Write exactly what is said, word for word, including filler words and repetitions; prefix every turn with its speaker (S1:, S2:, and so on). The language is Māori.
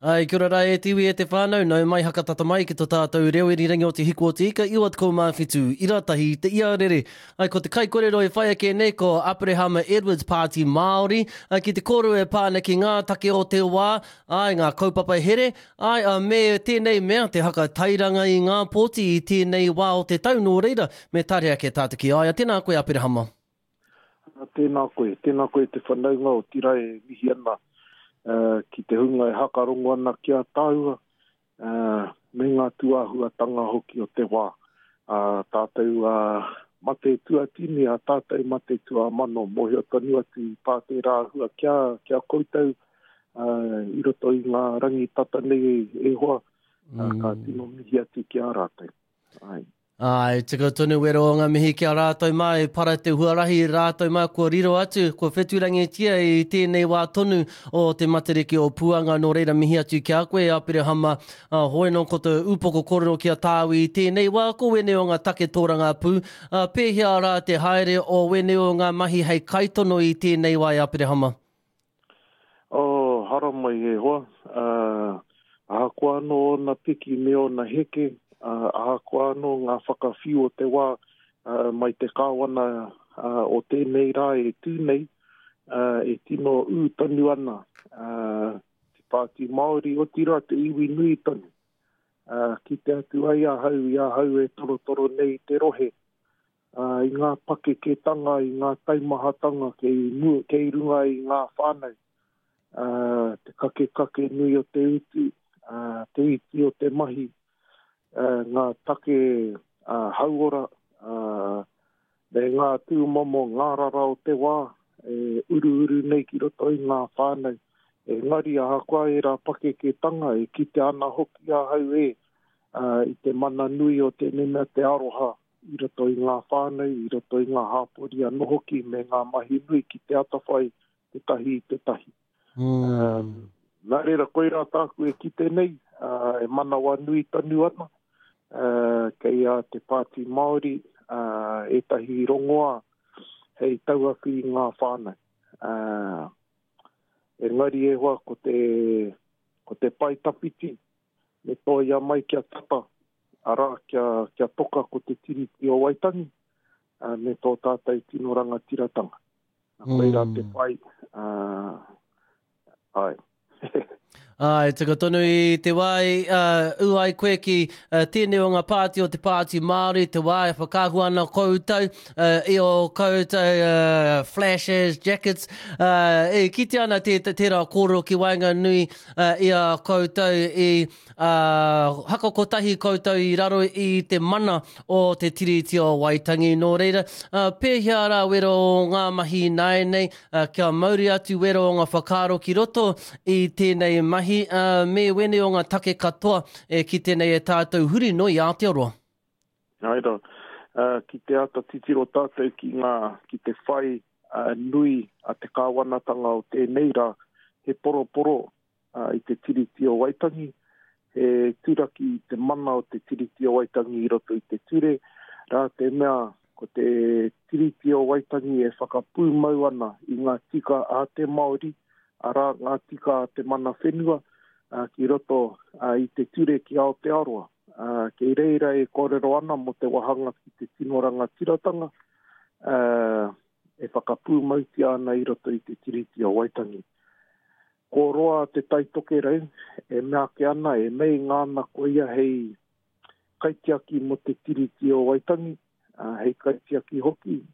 S1: Ai, kia ora rai e tiwi e te whānau, nau mai hakatata mai ki tō tātou reo i rangi o te hiko o te ika, iwa te kou mawhitu, i ratahi te ia rere. Ai, ko te kai korero e whai ake nei ko Aperehama Edwards Party Māori, ai, ki te koro e pāna ki ngā take o te wā, ai, ngā kaupapa here, ai, a, me tēnei mea te haka tairanga i ngā pōti i tēnei wā o te tau nō reira, me tare ake tātaki ai, a tēnā koe Aperehama.
S2: Tēnā koe, tēnā koe te whanaunga o tirai e mihi ana. Uh, ki te hunga e hakarongo ana kia tāua, uh, me ngā tuahuatanga hoki o te wā. Uh, tātou uh, mate tua tini, a tātou mate tua mano, mohi o tonu atu pāte rāhua kia, kia koutou, uh, i roto i ngā rangi tata nei e hoa, uh, mm. ka tino mihi atu kia rātou. Ai.
S1: Ai, tika tonu wero o ngā mihi kia rātou mai, para te huarahi rātou mai, kua riro atu, kua wheturangi tia i tēnei wā tonu o te matariki o Puanga, nō reira mihi atu kia koe, Aperehama, uh, hoi no ko te upoko korero kia tāwi i tēnei wā, ko wene o ngā take tōranga pū, uh, pēhia rā te haere o wene o ngā mahi hei kaitono i tēnei wā, Aperehama.
S2: O, oh, hara mai e hoa, uh, aha koa no na piki me o na heke, Uh, aha koa anō ngā whakawhiu o te wā uh, mai te kāwana uh, o tēnei rā e tūnei uh, e tino ū tonu ana uh, te Pāti Māori o tira te iwi nui tonu uh, ki te atu ai ahau i ahau e toro toro nei te rohe uh, i ngā pake ke tanga i ngā taimahatanga kei, kei runga i ngā whānau uh, te kake kake nui o te utu uh, te iti o te mahi Uh, ngā take uh, hauora, uh, me ngā tūmomo ngārara o te wā, e uru uru nei ki roto i ngā whānau. E ngari aha koa e rā pake ke tanga, e kite ana hoki a hau e, uh, i te mana nui o te nena te aroha, i roto i ngā whānau, i roto i ngā hāpori a nohoki, me ngā mahi nui ki te atawhai, te tahi i te tahi. Mm. Um, nā reira koe rā tāku e kite nei, uh, e mana wā nui tanu ana, Uh, kei a te Pāti Māori, uh, e tahi rongoa, hei tauaki i ngā whānau. Uh, e ngari e hoa ko te, ko te pai tapiti, me toia mai kia tata, ara kia, kia toka ko te tiriti o Waitangi, uh, me tō tātai tino ranga tiratanga. Mm. Koe rā te pai, uh, ai.
S1: Ai, tika tonu i te wai, uh, uai koe ki uh, tēnei o ngā pāti o te Pāti Māori, te wai whakahu ana koutou, uh, i o koutou uh, flashes, jackets, uh, e kite ana te, te, te rā kōrero ki wainga nui uh, i a koutou i uh, haka kotahi koutou i raro i te mana o te tiriti o Waitangi nō reira. Uh, pēhia rā wero o ngā mahi nai nei, uh, kia mauri atu wero o ngā whakaro ki roto i tēnei mahi. Uh, me wene o ngā take katoa e ki tēnei e tātou huri noi a Aotearoa.
S2: Aira, uh, ki te ata titiro tātou ki ngā, ki te whai uh, nui a te kāwanatanga o tēnei rā, he poro poro uh, i te tiriti o Waitangi, he tūraki i te mana o te tiriti o Waitangi i roto i te ture, rā te mea ko te tiriti o Waitangi e whakapū mau ana i ngā tika a te Māori, ara ngā tika te mana whenua, uh, ki roto uh, i te ture ki Aotearoa. Uh, kei reira e kōrero ana mo te wahanga ki te tinoranga tiratanga, uh, e whakapū mauti ana i roto i te tiriti o Waitangi. Ko roa te taitoke rei, e mea ke ana, e mei ngāna ko ia hei kaitiaki mo te tiriti o Waitangi, uh, hei kaitiaki hoki,